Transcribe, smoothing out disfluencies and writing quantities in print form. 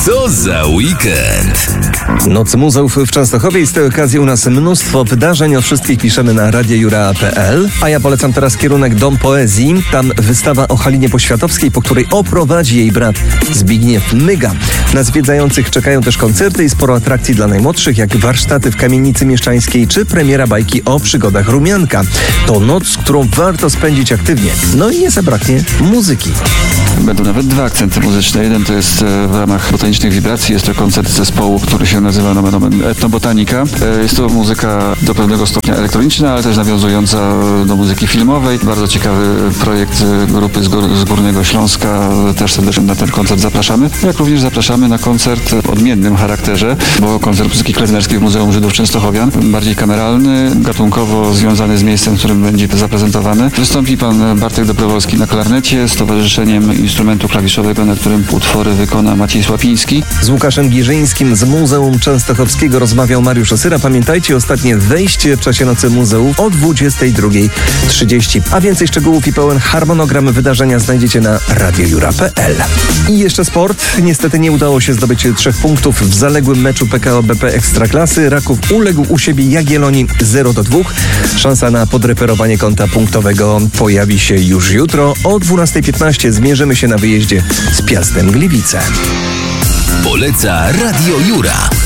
Co za weekend? Noc muzeów w Częstochowie i z tej okazji u nas mnóstwo wydarzeń. O wszystkich piszemy na radiojura.pl. A ja polecam teraz kierunek Dom Poezji. Tam wystawa o Halinie Poświatowskiej, po której oprowadzi jej brat Zbigniew Myga. Na zwiedzających czekają też koncerty i sporo atrakcji dla najmłodszych, jak warsztaty w Kamienicy Mieszczańskiej czy premiera bajki o przygodach Rumianka. To noc, którą warto spędzić aktywnie. No i nie zabraknie muzyki. Będą nawet dwa akcenty muzyczne. Jeden to jest w ramach Botanicznych Wibracji. Jest to koncert zespołu, który się nazywa nomen omen Etnobotanika. Jest to muzyka do pewnego stopnia elektroniczna, ale też nawiązująca do muzyki filmowej. Bardzo ciekawy projekt grupy z Górnego Śląska. Też serdecznie na ten koncert zapraszamy. Jak również zapraszamy na koncert o odmiennym charakterze, bo koncert muzyki klezmerskiej w Muzeum Żydów Częstochowian. Bardziej kameralny, gatunkowo związany z miejscem, w którym będzie zaprezentowany. Wystąpi pan Bartek Dobrowolski na klarnecie z Towarzyszeniem Instrumentu Klawiszowego, na którym utwory wykona Maciej Słapiński. Z Łukaszem Giżyńskim z Muzeum Częstochowskiego rozmawiał Mariusz Osyra. Pamiętajcie, ostatnie wejście w czasie Nocy Muzeów o 22:30. A więcej szczegółów i pełen harmonogram wydarzenia znajdziecie na radiojura.pl. I jeszcze sport. Niestety nie udało się zdobyć 3 punktów w zaległym meczu PKO BP Ekstraklasy. Raków uległ u siebie Jagiellonii 0-2. Szansa na podreperowanie konta punktowego pojawi się już jutro. O 12:15 zmierzymy się na wyjeździe z Piastem Gliwice. Poleca Radio Jura.